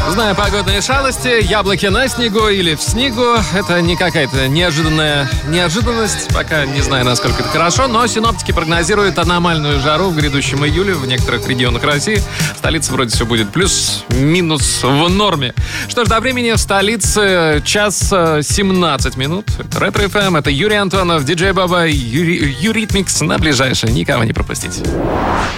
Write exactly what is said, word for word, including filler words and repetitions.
Зная погодные шалости, яблоки на снегу или в снегу, это не какая-то неожиданная неожиданность. Пока не знаю, насколько это хорошо, но синоптики прогнозируют аномальную жару в грядущем июле в некоторых регионах России. В столице вроде все будет плюс-минус в норме. Что ж, до времени в столице час семнадцать минут. Это Ретро эф эм, это Юрий Антонов, диджей Баба, Юри, Юритмикс. На ближайшее никого не пропустить.